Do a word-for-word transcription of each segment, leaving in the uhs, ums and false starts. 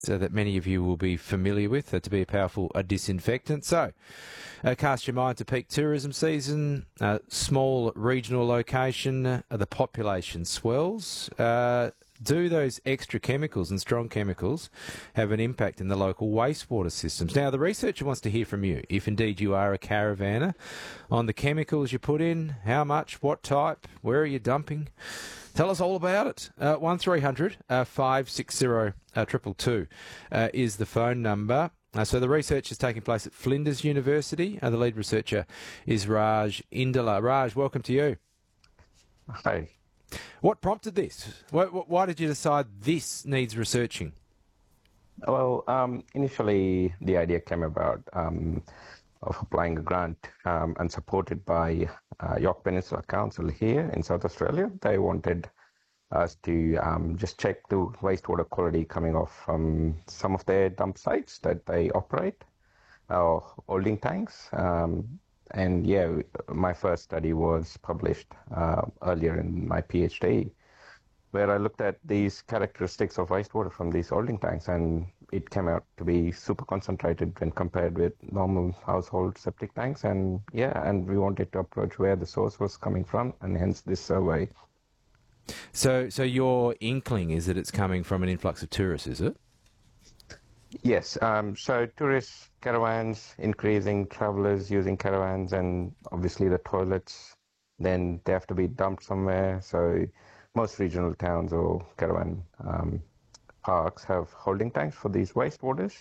uh, that many of you will be familiar with uh, to be a powerful uh, disinfectant. So, uh, cast your mind to peak tourism season, uh, small regional location, uh, the population swells. Uh, do those extra chemicals and strong chemicals have an impact in the local wastewater systems? Now, the researcher wants to hear from you, if indeed you are a caravaner, on the chemicals you put in, how much, what type, where are you dumping? Tell us all about it. Uh, one three hundred five six zero two two uh, is the phone number. Uh, so the research is taking place at Flinders University. Uh, the lead researcher is Raj Indala. Raj, welcome to you. Hi. What prompted this? Why, why did you decide this needs researching? Well, um, initially the idea came about um, of applying a grant um, and supported by uh, York Peninsula Council here in South Australia. They wanted us to um, just check the wastewater quality coming off from some of their dump sites that they operate, or holding tanks. Um, And yeah, my first study was published uh, earlier in my PhD, where I looked at these characteristics of wastewater from these holding tanks, and it came out to be super concentrated when compared with normal household septic tanks. And yeah, and we wanted to approach where the source was coming from, and hence this survey. So, so your inkling is that it's coming from an influx of tourists, is it? Yes, um, so tourists, caravans, increasing travelers using caravans, and obviously the toilets, then they have to be dumped somewhere. So most regional towns or caravan um, parks have holding tanks for these wastewaters.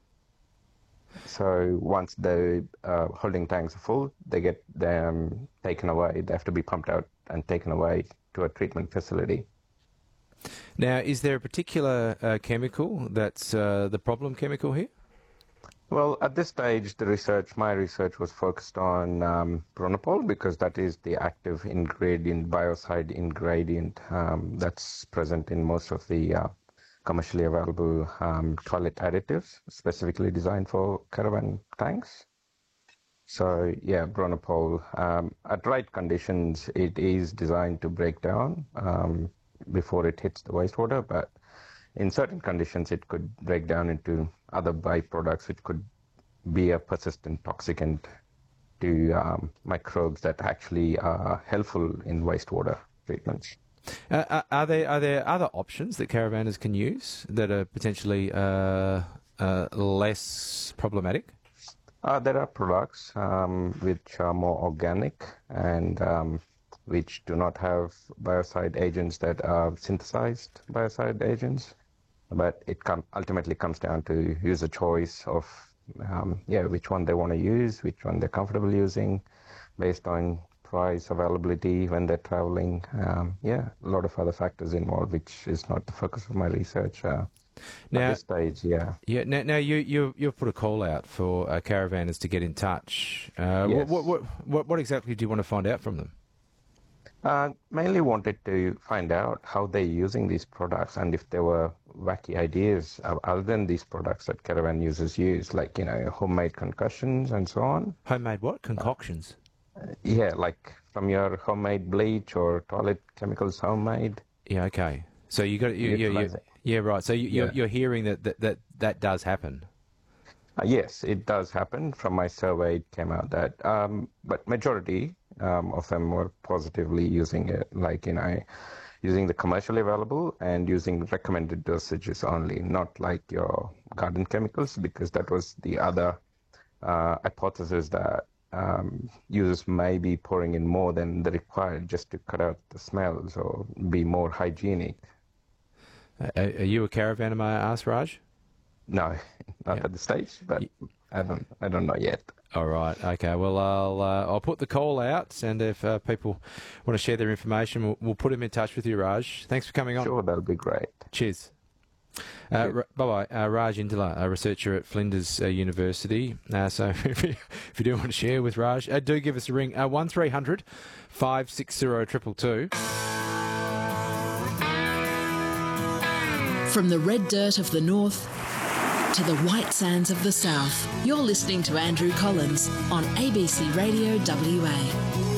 So once the uh, holding tanks are full, they get them taken away. They have to be pumped out and taken away to a treatment facility. Now, is there a particular uh, chemical that's uh, the problem chemical here? Well, at this stage, the research, my research was focused on um, Bronopol, because that is the active ingredient, biocide ingredient um, that's present in most of the uh, commercially available um, toilet additives, specifically designed for caravan tanks. So yeah, Bronopol, um, at right conditions, it is designed to break down um, before it hits the wastewater, but in certain conditions it could break down into other byproducts, which could be a persistent toxicant to um, microbes that actually are helpful in wastewater treatments. Uh, are there are there other options that caravanners can use that are potentially uh, uh, less problematic? Uh, there are products um, which are more organic and um, which do not have biocide agents that are synthesized biocide agents. But it com- ultimately comes down to user choice of, um, yeah, which one they want to use, which one they're comfortable using, based on price, availability when they're traveling. Um, yeah, a lot of other factors involved, which is not the focus of my research. Uh, now, at this stage, yeah. Yeah. Now, now you you you've put a call out for uh, caravanners to get in touch. Uh, yes. what, what what what exactly do you want to find out from them? Uh, mainly wanted to find out how they're using these products, and if there were wacky ideas uh, other than these products that caravan users use, like, you know, homemade concussions and so on. Homemade what? Concoctions? Uh, yeah, like from your homemade bleach or toilet chemicals homemade. Yeah, okay. So you got you, you, you, yeah, right. So you, you're, yeah. you're hearing that that, that, that does happen? Uh, yes, it does happen. From my survey, it came out that, um, but majority um, of them were positively using it, like, you know, using the commercially available and using recommended dosages only, not like your garden chemicals, because that was the other uh, hypothesis that um, users may be pouring in more than the required just to cut out the smells or be more hygienic. Uh, are you a caravaner, may I ask, Raj? No, not yeah. at the stage, but I don't, I don't know yet. All right. Okay. Well, I'll uh, I'll put the call out, and if uh, people want to share their information, we'll, we'll put them in touch with you, Raj. Thanks for coming on. Sure, that'll be great. Cheers. Uh, r- bye bye. Uh, Raj Indala, a researcher at Flinders uh, University. Uh, so if you, if you do want to share with Raj, uh, do give us a ring. Uh, one three hundred five six zero two two. From the red dirt of the north to the white sands of the south, you're listening to Andrew Collins on A B C Radio W A.